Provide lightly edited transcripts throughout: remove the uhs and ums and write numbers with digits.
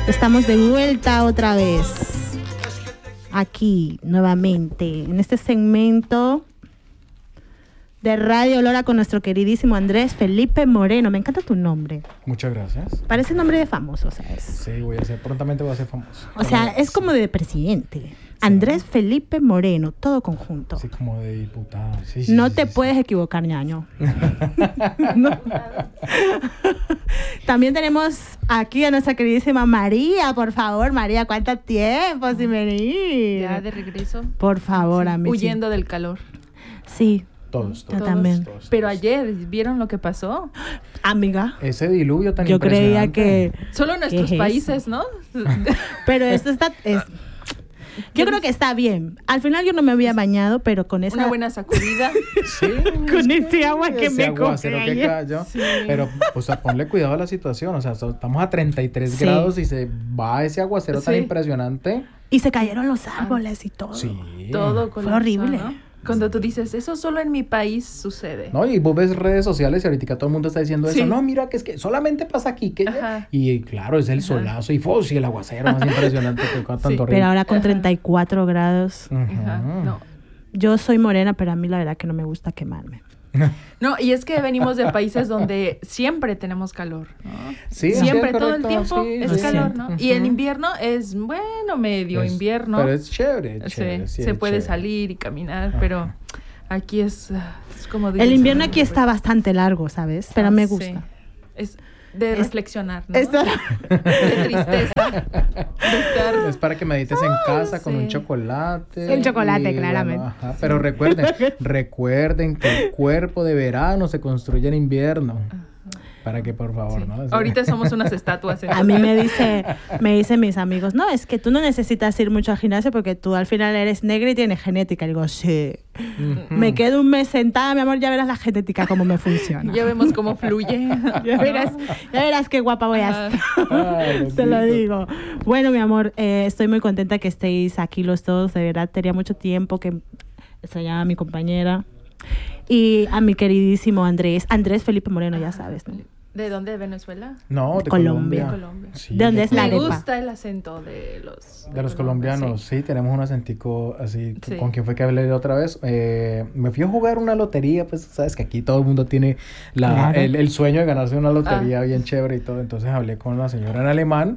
Estamos de vuelta otra vez. Aquí, nuevamente, en este segmento de Radio Lora con nuestro queridísimo Andrés Felipe Moreno. Me encanta tu nombre. Muchas gracias. Parece nombre de famoso, ¿sabes? Sí, prontamente voy a ser famoso. O sea, es como de presidente. Sí. Andrés Felipe Moreno, todo conjunto. Sí, como de diputado. Sí, no te puedes equivocar, ñaño. No. También tenemos aquí a nuestra queridísima María. Por favor, María, ¿cuánto tiempo sin venir? Ya de regreso. Por favor, sí, a mí. Huyendo del calor. Sí. Todos. Yo también. Pero ayer, ¿vieron lo que pasó? Amiga. Ese diluvio tan yo creía que... Solo en nuestros países, ¿no? Pero esto está... Yo creo que está bien. Al final yo no me había bañado, pero con esa... Una buena sacudida. Sí. Con ese agua que ese me aguacero cogí que cayó. Sí. Pero, pues, ponle cuidado a la situación. O sea, estamos a 33 grados y se va ese aguacero tan impresionante. Y se cayeron los árboles y todo. Sí. Todo fue horrible. ¿No? Cuando tú dices, eso solo en mi país sucede. No, y vos ves redes sociales y ahorita todo el mundo está diciendo eso. No, mira, que es que solamente pasa aquí. Y claro, es el solazo y el aguacero más impresionante que tanto río. Pero ahora con 34 grados. No. Yo soy morena, pero a mí la verdad que no me gusta quemarme. No, y es que venimos de países donde siempre tenemos calor, ¿no? Sí, siempre, sí, todo el tiempo es calor, ¿no? Y en invierno es, bueno, medio invierno. Pero es chévere. Se puede salir y caminar, pero aquí es como... El invierno aquí está bastante largo, ¿sabes? Pero me gusta. Sí. Es de reflexionar, ¿no? De tristeza. De estar... Es para que medites en casa con un chocolate. El chocolate, claramente. Bueno, pero recuerden que el cuerpo de verano se construye en invierno. Para que, por favor, ¿no? Ahorita somos unas estatuas. A mí me dicen mis amigos, no, es que tú no necesitas ir mucho al gimnasio porque tú al final eres negra y tienes genética. Y digo, sí. Me quedo un mes sentada, mi amor, ya verás la genética cómo me funciona. Ya vemos cómo fluye. ya verás qué guapa voy a estar. Te lo digo. Bueno, mi amor, estoy muy contenta que estéis aquí los dos. De verdad, tenía mucho tiempo que extrañaba a mi compañera. Y a mi queridísimo Andrés Felipe Moreno, ya sabes, ¿no? ¿De dónde? ¿De Venezuela? No, de Colombia. Sí, ¿de dónde es la arepa? Me gusta el acento de los colombianos, sí, tenemos un acentico así, con quien fue que hablé otra vez. Me fui a jugar una lotería, pues sabes que aquí todo el mundo tiene el sueño de ganarse una lotería bien chévere y todo. Entonces hablé con la señora en alemán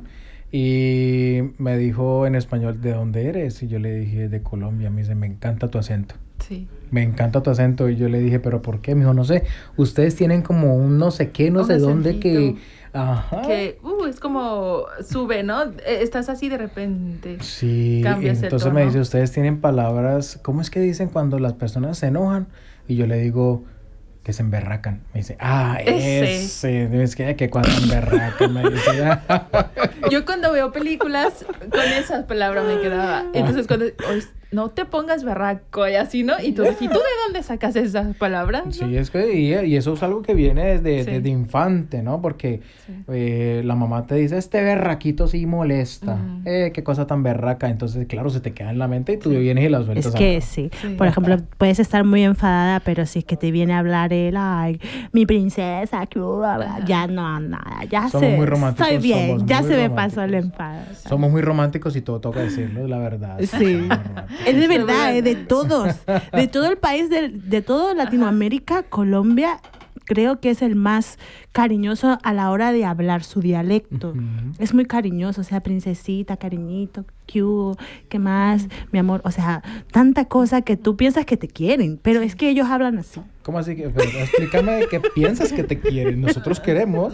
y me dijo en español, ¿de dónde eres? Y yo le dije, de Colombia. Me dice, me encanta tu acento. Sí. Me encanta tu acento. Y yo le dije, ¿pero por qué? Me dijo, no sé, ustedes tienen como un no sé qué, no sé dónde que... Ajá. Que es como sube, ¿no? Estás así de repente. Sí, cambias entonces el tono. Me dice, ustedes tienen palabras, ¿cómo es que dicen cuando las personas se enojan? Y yo le digo, que se emberracan. Me dice, ese. Es que cuando emberracan, me dice. Yo cuando veo películas, con esas palabras me quedaba. Entonces cuando... no te pongas berraco y así, ¿no? Y tú de dónde sacas esas palabras, ¿no? Sí, es que y eso es algo que viene desde infante, ¿no? Porque la mamá te dice, este berraquito sí molesta. Qué cosa tan berraca. Entonces, claro, se te queda en la mente y tú vienes y la sueltas. Es que sí. Por ejemplo, puedes estar muy enfadada, pero si es que te viene a hablar ay, mi princesa, ya no, nada. Ya somos muy románticos. Estoy bien, ya se me pasó el enfado. Somos muy románticos y todo toca decirlo, es la verdad. Sí. Es de verdad, de todos. De todo el país, de toda Latinoamérica, Colombia creo que es el más cariñoso a la hora de hablar su dialecto. Es muy cariñoso, o sea, princesita, cariñito, ¿qué más? Mi amor, o sea, tanta cosa que tú piensas que te quieren, pero es que ellos hablan así. ¿Cómo así? Pero explícame qué piensas que te quieren. Nosotros queremos.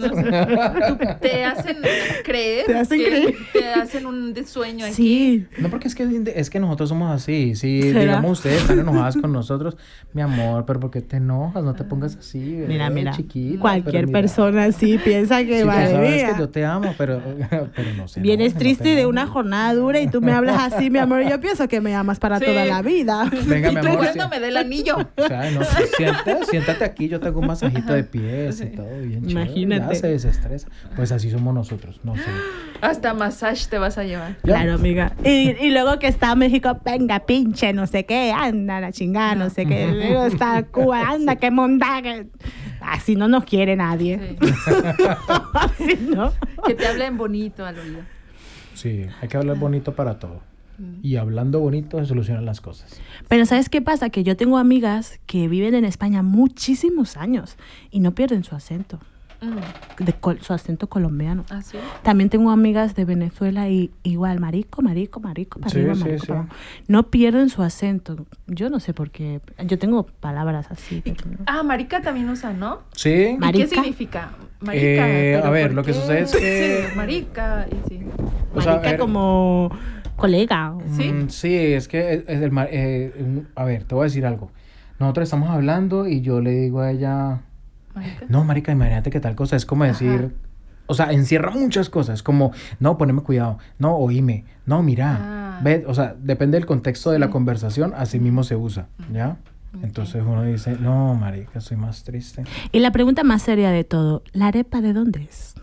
Te hacen creer. Te hacen un sueño aquí. Sí. No, porque es que nosotros somos así. Si digamos ustedes están enojadas con nosotros, mi amor, pero ¿por qué te enojas? No te pongas así. Mira. Chiquita, cualquier persona así piensa que sabes que yo te amo, pero no sé. Vienes triste de una jornada dura y tú me hablas así, mi amor. Yo pienso que me amas para toda la vida. Venga, mi amor. ¿Cuándo me dé el anillo? O sea, no, siéntate aquí, yo tengo un masajito de pies y todo bien chévere. Imagínate. Ya se desestresa. Pues así somos nosotros, no sé. Hasta masaje te vas a llevar. ¿Ya? Claro, amiga. Y luego que está México, venga, pinche, no sé qué, anda la chingada, no sé qué. Luego está Cuba, anda, qué mondaje. Así no nos quiere nadie. Sí. Así no. Que te hablen bonito al oído. Sí, hay que hablar bonito para todo. Y hablando bonito se solucionan las cosas. Pero ¿sabes qué pasa? Que yo tengo amigas que viven en España muchísimos años y no pierden su acento. Su acento colombiano. ¿Ah, sí? También tengo amigas de Venezuela y igual, marico, para arriba, marico, para abajo. No pierden su acento. Yo no sé por qué. Yo tengo palabras así. Pero no. Marica también usan, ¿no? Sí. ¿Y qué significa? Marica. A ver, lo que sucede es que... Sí, marica, y sí. Marica como colega. ¿Sí? Sí, es que a ver, te voy a decir algo. Nosotros estamos hablando y yo le digo a ella... ¿Marica? No, marica, imagínate que tal cosa. Es como decir... O sea, encierra muchas cosas. Como, no, poneme cuidado. No, oíme. No, mira. Ve, o sea, depende del contexto de la conversación. Así mismo se usa, ¿ya? Okay. Entonces uno dice, no, marica, soy más triste. Y la pregunta más seria de todo. ¿La arepa de dónde es?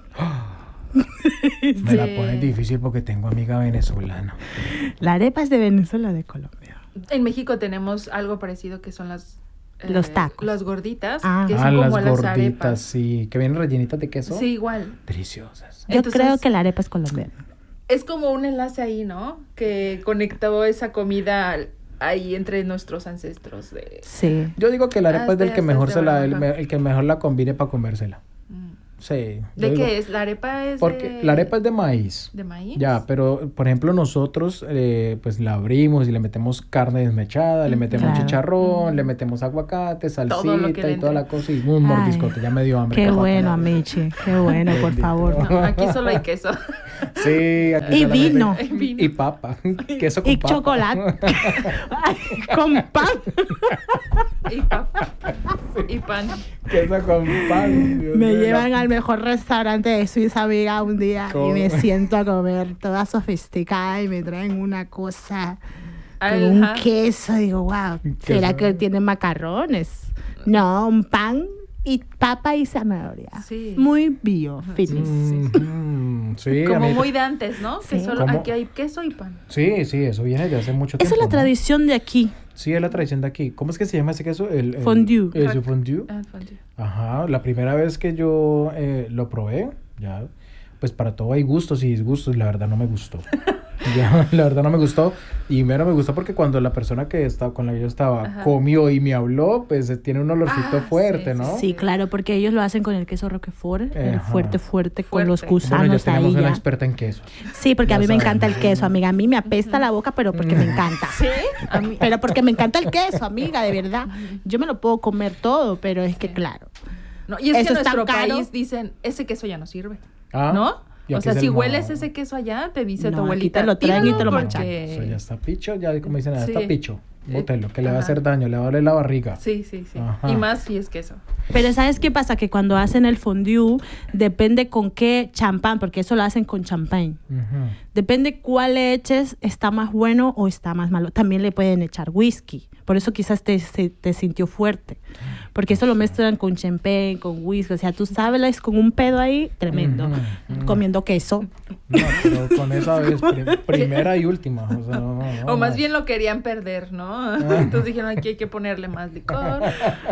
Me la pones difícil porque tengo amiga venezolana. La arepa es de Venezuela o de Colombia. En México tenemos algo parecido que son los tacos. Las gorditas, que son como las las gorditas, arepas. Sí, que vienen rellenitas de queso. Sí, igual. Deliciosas. Yo creo que la arepa es colombiana. Es como un enlace ahí, ¿no? Que conectó esa comida ahí entre nuestros ancestros. Sí. Yo digo que la arepa es del que mejor el que mejor la combine para comérsela. Sí. ¿De qué es? ¿La arepa es porque la arepa es de maíz. ¿De maíz? Ya, pero por ejemplo nosotros pues la abrimos y le metemos carne desmechada, le metemos chicharrón, le metemos aguacate, salsita y toda la cosa y un mordiscote. Ya me dio hambre. Qué bueno, Amichi. Qué bueno, por favor. No, aquí solo hay queso. Sí. Aquí y vino. Y papa. Queso con y papa. chocolate. Con pan. Y papa. Y pan. Queso con pan. Dios me llevan al mejor restaurante de Suiza, amiga, un día y me siento a comer toda sofisticada y me traen una cosa con un queso. Digo, wow, ¿será que tienen macarrones? No, un pan y papa y zanahoria. Sí. Muy bio, fitness. Sí, como muy de antes, ¿no? Sí. Que solo aquí hay queso y pan. Sí, eso viene de hace mucho tiempo. Esa es la tradición de aquí. Sí, es la tradición de aquí. ¿Cómo es que se llama ese queso? El fondue. ¿El fondue? Fondue. Ajá. La primera vez que yo lo probé, ya, pues para todo hay gustos y disgustos. La verdad no me gustó. Ya, la verdad no me gustó. Y menos me gustó porque cuando la persona con la que yo estaba comió y me habló, pues tiene un olorcito fuerte, ¿no? Sí, claro, porque ellos lo hacen con el queso Roquefort, el fuerte, con los gusanos. Bueno, ya tenemos ahí una experta en queso. Sí, porque a mí me encanta el queso, amiga. A mí me apesta la boca, pero porque me encanta. ¿Sí? A mí. Pero porque me encanta el queso, amiga, de verdad. Yo me lo puedo comer todo, pero es que claro. No, y es que en nuestro país dicen, ese queso ya no sirve, ¿no? O sea, si hueles ese queso allá, te dice tu abuelita, te lo traen y te lo manchan. Eso ya está picho, ya como dicen, ya está picho. Bótelo, que le va a hacer daño, le va a doler la barriga. Sí. Y más si es queso. Pero ¿sabes qué pasa? Que cuando hacen el fondue, depende con qué champán, porque eso lo hacen con champán. Depende cuál le eches, está más bueno o está más malo. También le pueden echar whisky. Por eso quizás te sintió fuerte. Porque eso lo mezclan con champán, con whisky. O sea, tú sabes, con un pedo ahí, tremendo. Comiendo queso. No, pero con esa vez, primera y última. O sea, o más bien lo querían perder, ¿no? Entonces dijeron, aquí hay que ponerle más licor.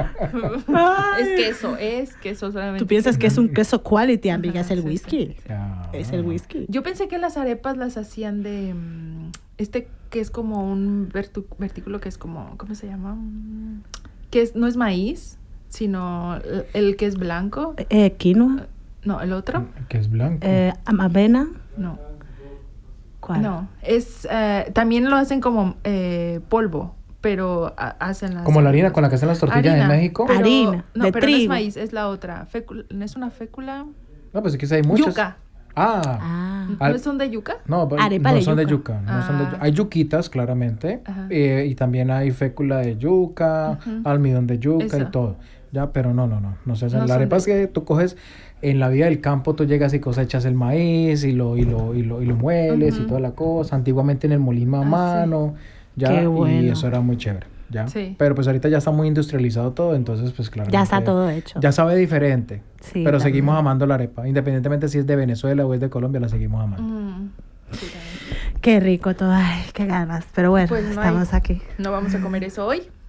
Es queso solamente. Tú piensas que es un queso quality, amiga, es el whisky. Es el whisky. Yo pensé que las arepas las hacían de que es como un vertículo que es como, ¿cómo se llama? No es maíz, sino el que es blanco. Quinoa. No, el otro. Que es blanco. Avena. No. ¿Cuál? No, también lo hacen como polvo, pero hacen las... Como la harina con la que hacen las tortillas en México. Harina, no, de pero trigo. No es maíz, es la otra. ¿Es una fécula? No, pues es que hay muchas. Yuca. ¿No son de yuca? No, no son de yuca. Hay yuquitas, claramente. Y también hay fécula de yuca, almidón de yuca y todo. Ya, pero no. La arepa es que tú coges... En la vida del campo tú llegas y cosechas el maíz y lo mueles y toda la cosa. Antiguamente en el molino a mano. Ya, qué bueno. Y eso era muy chévere. ¿Ya? Sí. Pero pues ahorita ya está muy industrializado todo, entonces pues claro. Ya está todo hecho. Ya sabe diferente. Sí, pero también. seguimos amando la arepa. Independientemente si es de Venezuela o es de Colombia, la seguimos amando. Sí, qué rico todo. Ay, qué ganas. Pero bueno, pues estamos aquí. No vamos a comer eso hoy.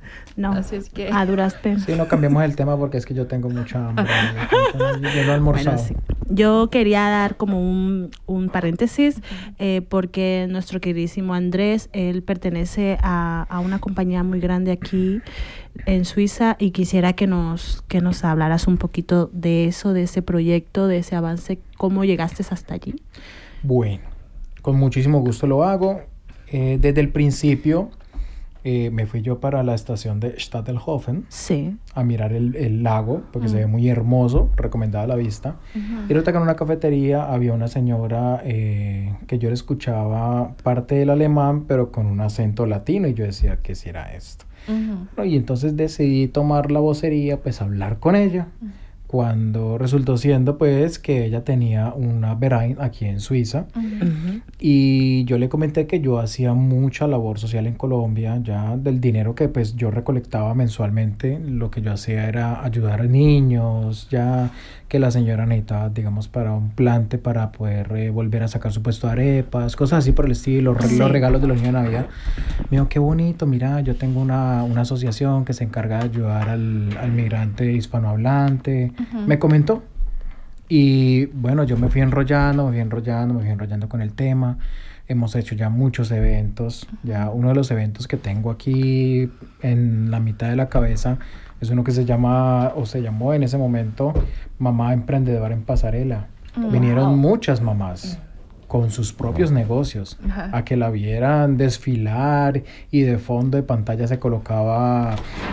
No, Así es que... a duras penas. Sí, no cambiemos el tema porque es que yo tengo mucha hambre. Yo no he almorzado. Bueno, sí. Yo quería dar como un paréntesis porque nuestro queridísimo Andrés, él pertenece a una compañía muy grande aquí en Suiza y quisiera que nos hablaras un poquito de eso, de ese proyecto, de ese avance, cómo llegaste hasta allí. Bueno, con muchísimo gusto lo hago. Desde el principio me fui yo para la estación de Stadthofen Sí. a mirar el lago, porque se ve muy hermoso, recomendada la vista. Y resulta que en una cafetería había una señora que yo le escuchaba parte del alemán, pero con un acento latino, y yo decía, ¿qué será esto? Y entonces decidí tomar la vocería, pues hablar con ella, cuando resultó siendo pues que ella tenía una Verein aquí en Suiza. Y yo le comenté que yo hacía mucha labor social en Colombia, ya del dinero que pues yo recolectaba mensualmente, lo que yo hacía era ayudar a niños, ya que la señora necesitaba, digamos, para un plante para poder volver a sacar su puesto de arepas, cosas así por el estilo, los regalos de los niños de Navidad. Me dijo, qué bonito, mira, yo tengo una asociación que se encarga de ayudar al migrante hispanohablante. Me comentó. Y bueno, yo me fui enrollando con el tema. Hemos hecho ya muchos eventos. Ya uno de los eventos que tengo aquí en la mitad de la cabeza es uno que se llama, o se llamó en ese momento, Mamá Emprendedora en Pasarela. Vinieron muchas mamás con sus propios negocios a que la vieran desfilar, y de fondo de pantalla se colocaba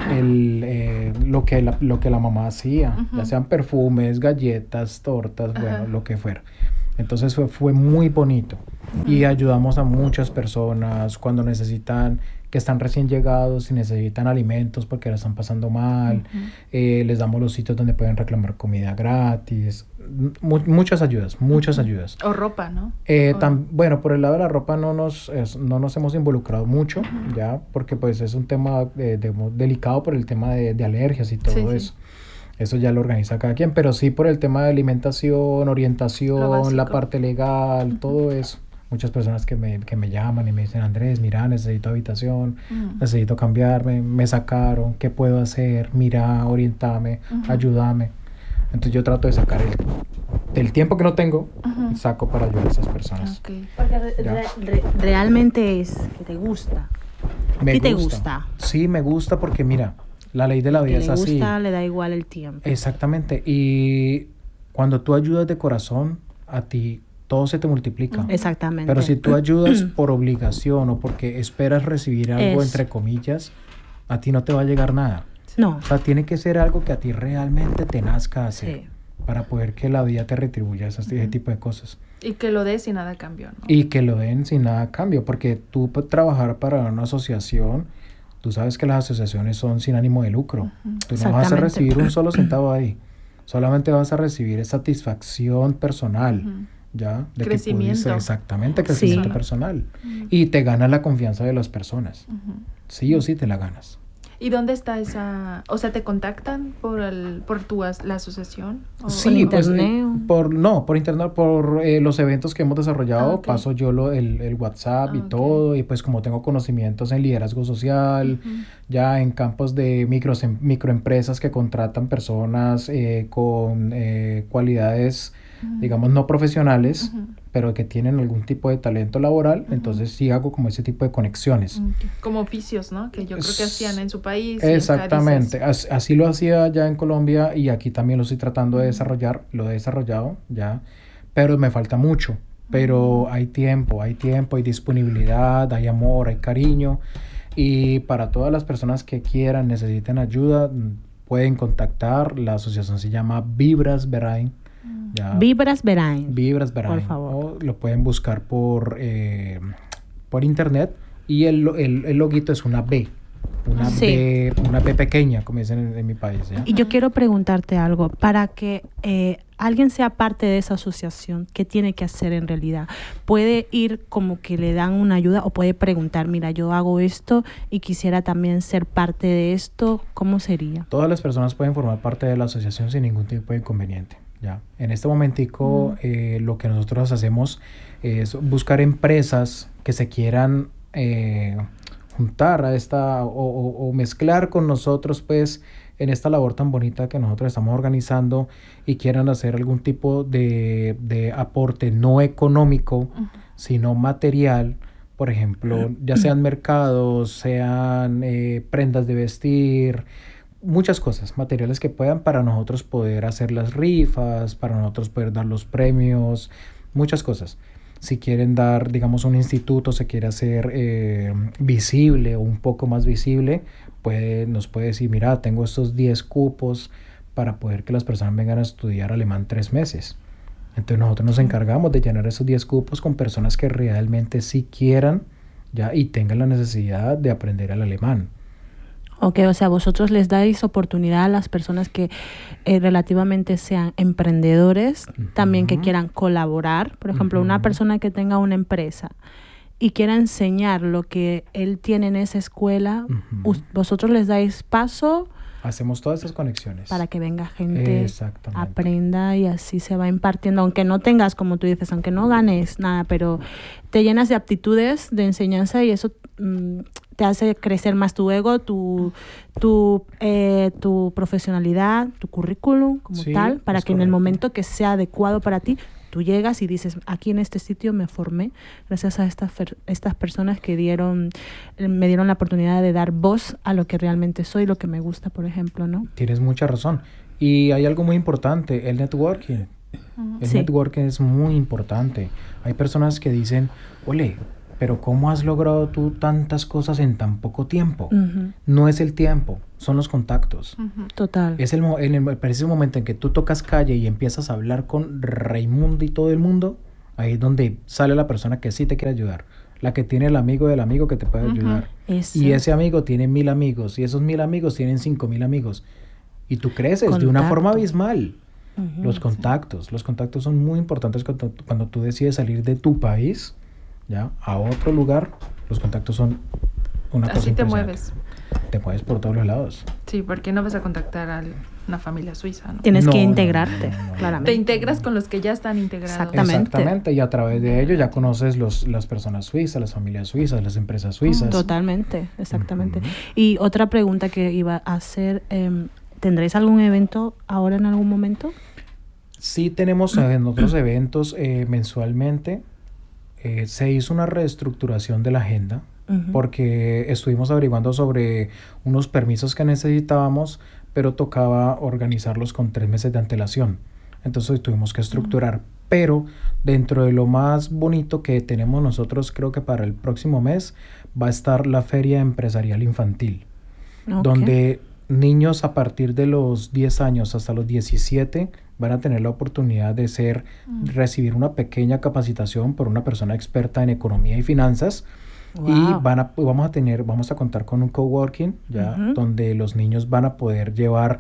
lo que la mamá hacía, ya sean perfumes, galletas, tortas, bueno, lo que fuera. Entonces fue muy bonito y ayudamos a muchas personas cuando necesitan, que están recién llegados y necesitan alimentos porque la están pasando mal. Les damos los sitios donde pueden reclamar comida gratis. Muchas ayudas. O ropa, ¿no? Bueno, por el lado de la ropa no nos hemos involucrado mucho, ya, porque pues es un tema delicado por el tema de alergias y todo eso. Eso ya lo organiza cada quien, pero sí por el tema de alimentación, orientación, la parte legal, todo eso. Muchas personas que me llaman y me dicen, Andrés, mira, necesito habitación, necesito cambiarme, me sacaron, ¿qué puedo hacer? Mira, orientame, ayúdame. Entonces yo trato de sacar del tiempo que no tengo, saco para ayudar a esas personas. Porque realmente es que te gusta. ¿Te gusta? Sí, me gusta porque mira, la ley de la vida es así. Le gusta, le da igual el tiempo. Exactamente. Y cuando tú ayudas de corazón, a ti todo se te multiplica. Exactamente. Pero si tú ayudas por obligación o porque esperas recibir algo, entre comillas, a ti no te va a llegar nada. No. O sea, tiene que ser algo que a ti realmente te nazca hacer para poder que la vida te retribuya ese tipo de cosas. Y que lo des sin nada a cambio, ¿no? Y que lo den sin nada a cambio, porque tú trabajar para una asociación, tú sabes que las asociaciones son sin ánimo de lucro. Tú no vas a recibir un solo centavo ahí. Solamente vas a recibir satisfacción personal, ¿ya? De crecimiento. Que pudiste, exactamente, crecimiento personal. Y te ganas la confianza de las personas. Sí o sí te la ganas. ¿Y dónde está esa...? O sea, ¿te contactan por la asociación? Sí, pues, por internet, por los eventos que hemos desarrollado, paso yo el WhatsApp y todo, y pues como tengo conocimientos en liderazgo social, ya en campos de microempresas que contratan personas con cualidades, digamos, no profesionales, pero que tienen algún tipo de talento laboral, entonces sí hago como ese tipo de conexiones. Como oficios, ¿no? Que yo creo que hacían en su país. Exactamente, así lo hacía ya en Colombia y aquí también lo estoy tratando de desarrollar, lo he desarrollado ya, pero me falta mucho, pero hay tiempo, hay disponibilidad, hay amor, hay cariño, y para todas las personas que quieran, necesiten ayuda, pueden contactar, la asociación se llama Vibras Verein. Vibras Verein. Por favor. O lo pueden buscar por internet, y el loguito es una B. Una B pequeña, como dicen en mi país. ¿Ya? Y yo quiero preguntarte algo. Para que alguien sea parte de esa asociación, ¿qué tiene que hacer en realidad? ¿Puede ir como que le dan una ayuda o puede preguntar, mira, yo hago esto y quisiera también ser parte de esto? ¿Cómo sería? Todas las personas pueden formar parte de la asociación sin ningún tipo de inconveniente. Ya. En este momentico lo que nosotros hacemos es buscar empresas que se quieran juntar a esta o mezclar con nosotros pues en esta labor tan bonita que nosotros estamos organizando y quieran hacer algún tipo de aporte no económico, sino material, por ejemplo, ya sean mercados, sean prendas de vestir, muchas cosas, materiales que puedan para nosotros poder hacer las rifas, para nosotros poder dar los premios, muchas cosas. Si quieren dar, digamos, un instituto, se quiere hacer visible o un poco más visible, nos puede decir, mira, tengo estos 10 cupos para poder que las personas vengan a estudiar alemán 3 meses. Entonces nosotros nos encargamos de llenar esos 10 cupos con personas que realmente sí quieran ya y tengan la necesidad de aprender el alemán. Ok, o sea, vosotros les dais oportunidad a las personas que relativamente sean emprendedores, también que quieran colaborar. Por ejemplo, una persona que tenga una empresa y quiera enseñar lo que él tiene en esa escuela, vosotros les dais paso. Hacemos todas esas conexiones. Para que venga gente, aprenda y así se va impartiendo. Aunque no tengas, como tú dices, aunque no ganes nada, pero te llenas de aptitudes de enseñanza y eso te hace crecer más tu ego, tu profesionalidad, tu currículum como tal, para que en el momento que sea adecuado para ti, tú llegas y dices, aquí en este sitio me formé gracias a estas personas que me dieron la oportunidad de dar voz a lo que realmente soy, lo que me gusta, por ejemplo, ¿no? Tienes mucha razón. Y hay algo muy importante, el networking. El networking es muy importante. Hay personas que dicen, ole, pero ¿cómo has logrado tú tantas cosas en tan poco tiempo? No es el tiempo, son los contactos. Total. Es en el preciso momento en que tú tocas calle y empiezas a hablar con Raimundo y todo el mundo, ahí es donde sale la persona que sí te quiere ayudar. La que tiene el amigo del amigo que te puede ayudar. Y ese amigo tiene 1000 amigos, y esos 1000 amigos tienen 5000 amigos. Y tú creces de una forma abismal. Los contactos son muy importantes cuando tú decides salir de tu país, ya, a otro lugar. Los contactos son una cosa impresionante. Así te mueves. Te mueves por todos los lados. Sí, porque no vas a contactar a una familia suiza, ¿no? Tienes que integrarte, claramente. Te integras con los que ya están integrados. Exactamente. Y a través de ello ya conoces las personas suizas, las familias suizas, las empresas suizas. Totalmente, exactamente. Y otra pregunta que iba a hacer, ¿tendréis algún evento ahora en algún momento? Sí, tenemos en otros eventos mensualmente. Se hizo una reestructuración de la agenda porque estuvimos averiguando sobre unos permisos que necesitábamos, pero tocaba organizarlos con 3 meses de antelación. Entonces tuvimos que estructurar. Pero dentro de lo más bonito que tenemos nosotros, creo que para el próximo mes va a estar la Feria Empresarial Infantil, donde niños a partir de los 10 años hasta los 17 van a tener la oportunidad de recibir una pequeña capacitación por una persona experta en economía y finanzas. Y vamos a contar con un coworking donde los niños van a poder llevar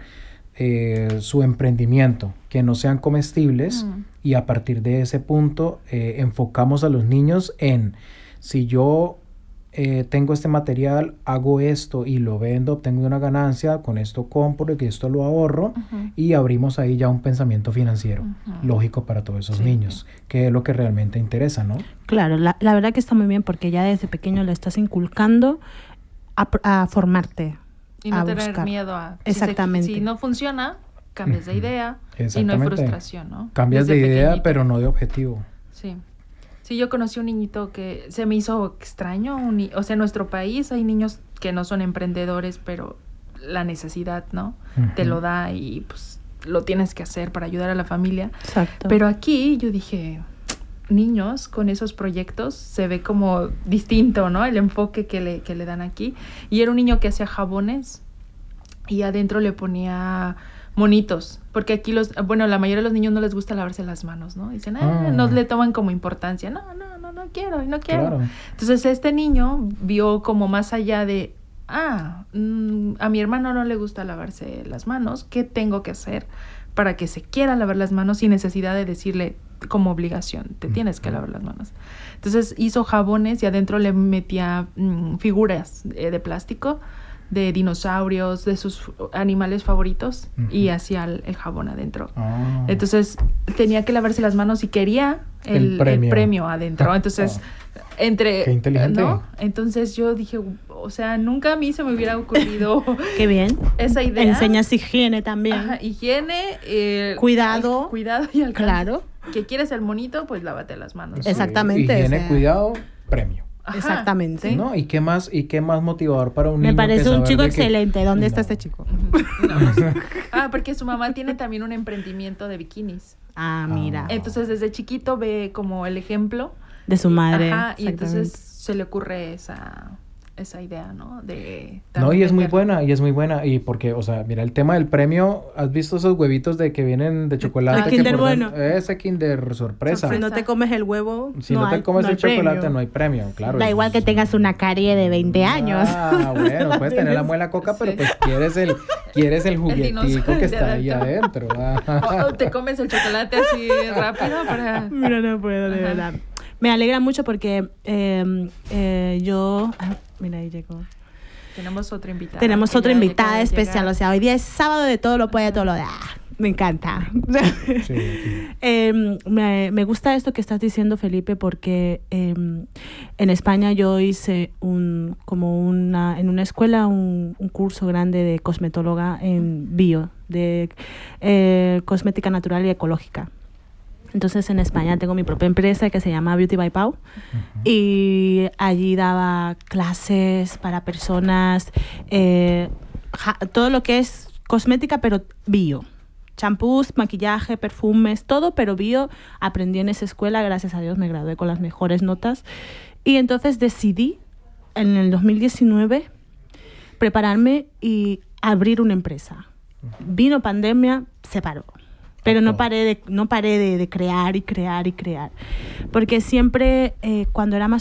su emprendimiento, que no sean comestibles, y a partir de ese punto enfocamos a los niños en, si yo tengo este material, hago esto y lo vendo, obtengo una ganancia, con esto compro y esto lo ahorro, y abrimos ahí ya un pensamiento financiero lógico para todos esos niños, que es lo que realmente interesa, ¿no? Claro, la verdad que está muy bien porque ya desde pequeño le estás inculcando a formarte. Y no tener miedo a... Exactamente. Si no funciona, cambias de idea y no hay frustración, ¿no? Cambias de idea, pero no de objetivo. Sí. Sí, yo conocí un niñito que se me hizo extraño. O sea, en nuestro país hay niños que no son emprendedores, pero la necesidad, ¿no? Te lo da y pues lo tienes que hacer para ayudar a la familia. Exacto. Pero aquí yo dije, niños con esos proyectos se ve como distinto, ¿no? El enfoque que le dan aquí. Y era un niño que hacía jabones y adentro le ponía monitos, porque aquí la mayoría de los niños no les gusta lavarse las manos, ¿no? Dicen, no le toman como importancia, no quiero. Claro. Entonces este niño vio como más allá de, a mi hermano no le gusta lavarse las manos, ¿qué tengo que hacer para que se quiera lavar las manos sin necesidad de decirle como obligación, te tienes que lavar las manos? Entonces hizo jabones y adentro le metía figuras de plástico de dinosaurios, de sus animales favoritos, y hacía el jabón adentro. Entonces tenía que lavarse las manos y quería el premio adentro. Entonces, qué inteligente. ¿no? Entonces yo dije, O sea, nunca a mí se me hubiera ocurrido Qué bien. esa idea. Enseñas higiene también. Ajá, higiene, Cuidado. Cuidado y alcance. Claro. Que quieres el monito, pues lávate las manos. Sí. Exactamente, Higiene, o sea. cuidado, premio. Ajá. Exactamente. ¿No? ¿Y qué más motivador para un niño? Me parece que un saber chico de que- excelente. ¿Dónde está No. este chico? No. Porque su mamá tiene también un emprendimiento de bikinis. Ah, mira. Entonces, desde chiquito ve como el ejemplo. De su madre. Ajá, y exactamente. entonces se le ocurre esa idea, ¿no? De No, y es muy vender. buena. Y porque, o sea, mira, el tema del premio, ¿has visto esos huevitos de que vienen de chocolate? El que Kinder por Bueno. dentro- Ese Kinder sorpresa. Si no te comes el huevo, Si no te hay- comes no el hay premio. chocolate, no hay premio, claro. Da igual que tengas una carie de 20 años. Ah, bueno, puedes tener la muela coca, pero Sí. pues quieres el juguetico dinosaurio que está ahí de adentro. O te comes el chocolate así rápido para... Mira, no puedo, de Ajá. verdad. Me alegra mucho porque yo... Mira, ahí llegó. Tenemos otra invitada. Tenemos que otra ya invitada acaba de especial. llegar. O sea, hoy día es sábado de todo lo puede, todo lo de... Me encanta. Sí, sí. Me gusta esto que estás diciendo, Felipe, porque en España yo hice en una escuela un curso grande de cosmetóloga en bio, de cosmética natural y ecológica. Entonces en España tengo mi propia empresa que se llama Beauty by Pau y allí daba clases para personas, todo lo que es cosmética pero bio. Champús, maquillaje, perfumes, todo, pero bio. Aprendí en esa escuela, gracias a Dios me gradué con las mejores notas. Y entonces decidí, en el 2019, prepararme y abrir una empresa. Vino pandemia, se paró. Pero no paré de crear y crear y crear. Porque siempre, cuando era más